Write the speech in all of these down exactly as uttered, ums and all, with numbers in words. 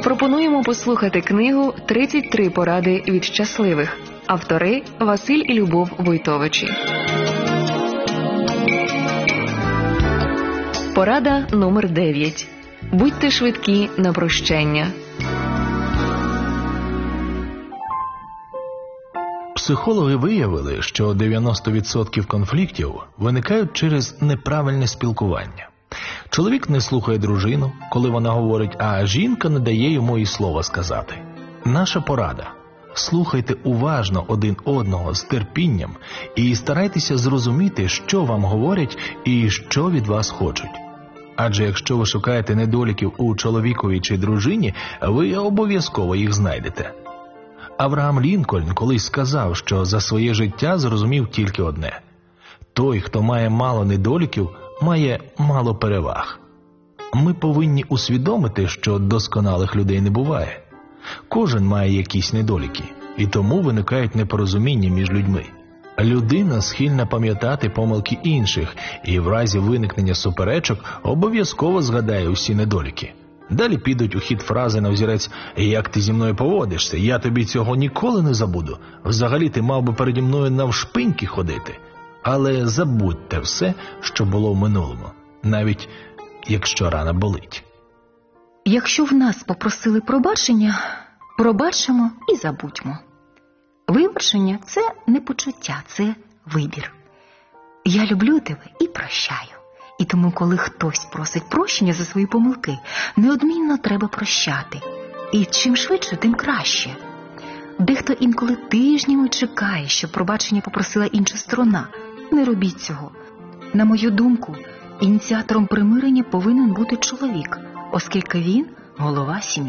Пропонуємо послухати книгу «тридцять три поради від щасливих». Автори – Василь і Любов Войтовичі. Порада номер дев'ять. Будьте швидкі на прощення. Психологи виявили, що дев'яносто відсотків конфліктів виникають через неправильне спілкування. Чоловік не слухає дружину, коли вона говорить, а жінка не дає йому і слова сказати. Наша порада – слухайте уважно один одного з терпінням і старайтеся зрозуміти, що вам говорять і що від вас хочуть. Адже якщо ви шукаєте недоліків у чоловікові чи дружині, ви обов'язково їх знайдете. Авраам Лінкольн колись сказав, що за своє життя зрозумів тільки одне – той, хто має мало недоліків, має мало переваг. Ми повинні усвідомити, що досконалих людей не буває. Кожен має якісь недоліки, і тому виникають непорозуміння між людьми. Людина схильна пам'ятати помилки інших і в разі виникнення суперечок обов'язково згадає усі недоліки. Далі підуть у хід фрази на взірець «Як ти зі мною поводишся? Я тобі цього ніколи не забуду. Взагалі ти мав би переді мною навшпиньки ходити». Але забудьте все, що було в минулому, навіть якщо рана болить. Якщо в нас попросили пробачення, пробачимо і забудьмо. Вибачення – це не почуття, це вибір. Я люблю тебе і прощаю. І тому, коли хтось просить прощення за свої помилки, неодмінно треба прощати. І чим швидше, тим краще. Дехто інколи тижнями чекає, щоб пробачення попросила інша сторона. Не робіть цього. На мою думку, ініціатором примирення повинен бути чоловік, оскільки він – голова сім'ї.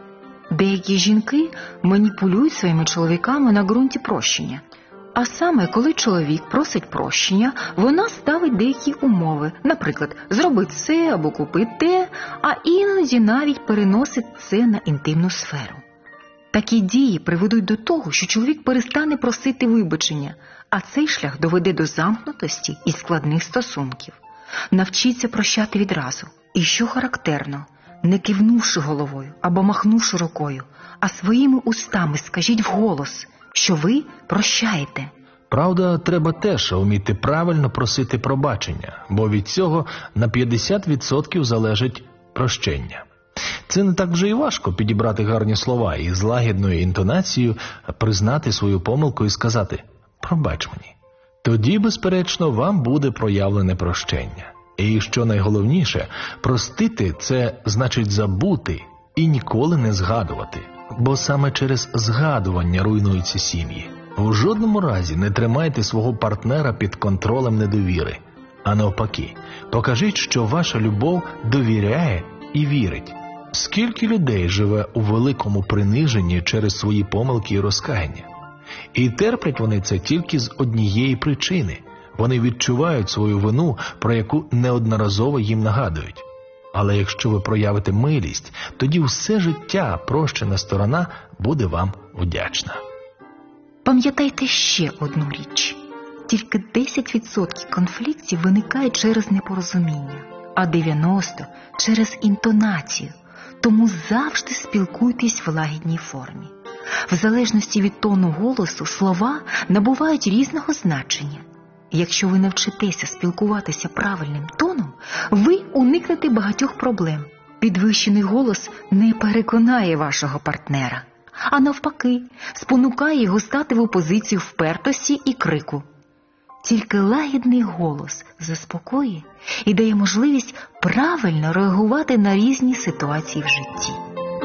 Деякі жінки маніпулюють своїми чоловіками на ґрунті прощення. А саме, коли чоловік просить прощення, вона ставить деякі умови. Наприклад, зроби це або купи те, а іноді навіть переносить це на інтимну сферу. Такі дії приведуть до того, що чоловік перестане просити вибачення, а цей шлях доведе до замкнутості і складних стосунків. Навчіться прощати відразу. І що характерно, не кивнувши головою або махнувши рукою, а своїми устами скажіть вголос, що ви прощаєте. Правда, треба теж вміти правильно просити пробачення, бо від цього на п'ятдесят відсотків залежить прощення. Це не так вже і важко підібрати гарні слова і з лагідною інтонацією признати свою помилку і сказати «пробач мені». Тоді, безперечно, вам буде проявлене прощення. І, що найголовніше, простити – це значить забути і ніколи не згадувати. Бо саме через згадування руйнуються сім'ї. У жодному разі не тримайте свого партнера під контролем недовіри. А навпаки, покажіть, що ваша любов довіряє і вірить. Скільки людей живе у великому приниженні через свої помилки і розкаяння? І терплять вони це тільки з однієї причини. Вони відчувають свою вину, про яку неодноразово їм нагадують. Але якщо ви проявите милість, тоді все життя прощена сторона буде вам вдячна. Пам'ятайте ще одну річ. Тільки десять відсотків конфліктів виникає через непорозуміння, а дев'яносто відсотків – через інтонацію. Тому завжди спілкуйтесь в лагідній формі. В залежності від тону голосу слова набувають різного значення. Якщо ви навчитеся спілкуватися правильним тоном, ви уникнете багатьох проблем. Підвищений голос не переконає вашого партнера, а навпаки, спонукає його стати в опозицію впертості і крику. Тільки лагідний голос заспокоює і дає можливість правильно реагувати на різні ситуації в житті.